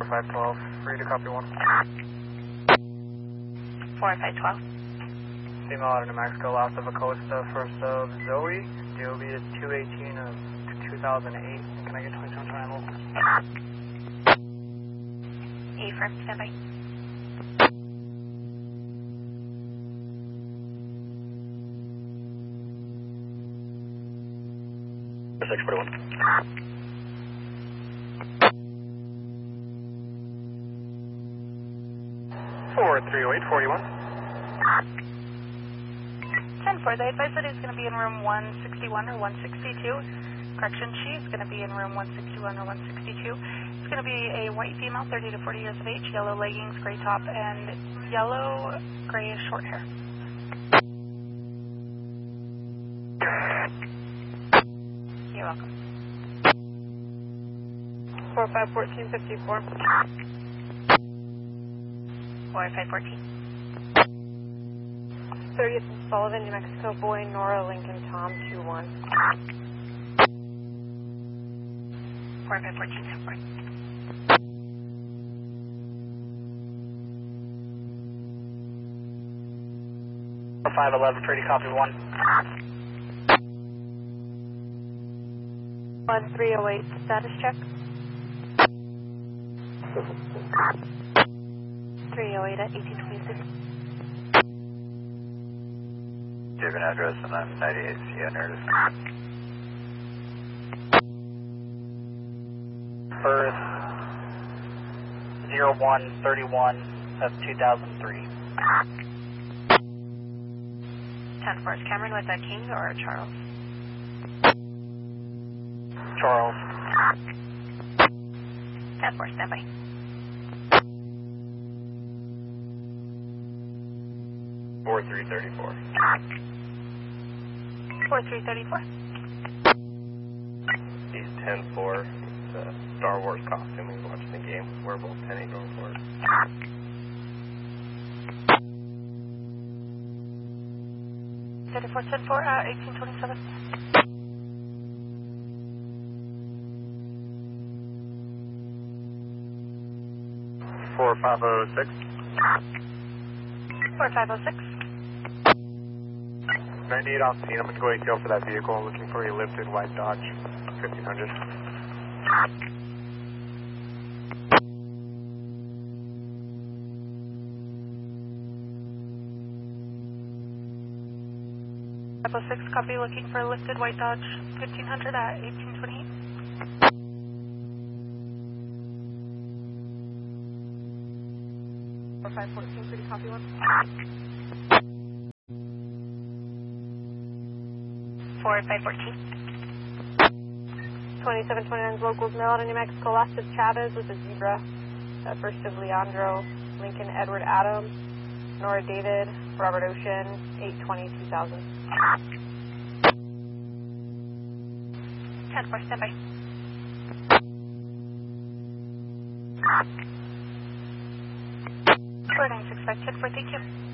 512, free to copy 1. 4512. Female out of New Mexico, last of Acosta, first of Zoe. DOB is 218 of 2008. Can I get 2729 local? Affirm, standby. Four 308 41. 10-4, they advised that he's going to be in room 161 or 162. Correction, she's going to be in room 161 or 162. It's going to be a white female, 30 to 40 years of age, yellow leggings, gray top, and yellow, grayish short hair. You're welcome. 451454. 4514. 30th and Sullivan, New Mexico, boy, Nora, Lincoln, Tom, 21. 4514, 10-4. Or 511, free to copy 1. 1308, status check. 308 at 1826. Different address, and I'm 98 Sierra Nerdist. Birth 0131 of 2003. 10-4, is Cameron with a King or Charles? Charles. 10-4, standby. Four 334. 4334. He's 10-4. It's a Star Wars costume. He's watching the game. We're both 10-8 going for it. Thirty-four 10-4 at 1827. 4506. 4506. 98 off scene. I'm going to go ATL for that vehicle. I'm looking for a lifted white Dodge 1500. Apple 6, copy, looking for a lifted white Dodge 1500 at 1828. 4514, pretty copy 1. 4514. 2729's locals, mail out of New Mexico, last of Chavez with a zebra. First of Leandro, Lincoln, Edward Adams, Nora David, Robert Ocean, 8/20/2000. 10-4, standby. 4965, 10-4, thank you.